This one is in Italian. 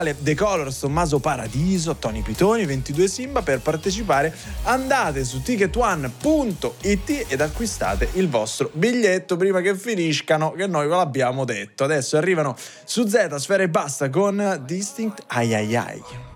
The Colors, Tommaso Paradiso, Tony Pitoni, 22 Simba. Per partecipare andate su ticketone.it ed acquistate il vostro biglietto prima che finiscano, che noi ve l'abbiamo detto. Adesso arrivano su Z Sfera Ebbasta con Distinct Ai Ai Ai.